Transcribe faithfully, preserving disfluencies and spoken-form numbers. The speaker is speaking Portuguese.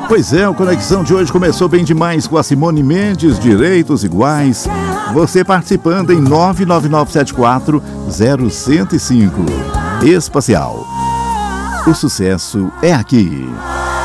Pois é, o Conexão de hoje começou bem demais com a Simone Mendes, Direitos Iguais. Você participando em nove nove nove sete quatro zero zero zero cinco. Espacial. O sucesso é aqui.